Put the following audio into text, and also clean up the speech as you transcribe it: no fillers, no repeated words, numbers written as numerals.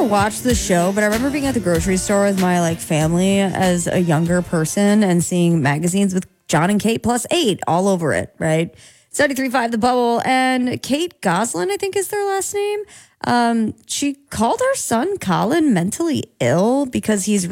watched the show, but I remember being at the grocery store with my family as a younger person and seeing magazines with John and Kate plus 8 all over it, right? 73.5 The Bubble, and Kate Goslin, I think is their last name. She called her son Colin mentally ill because he's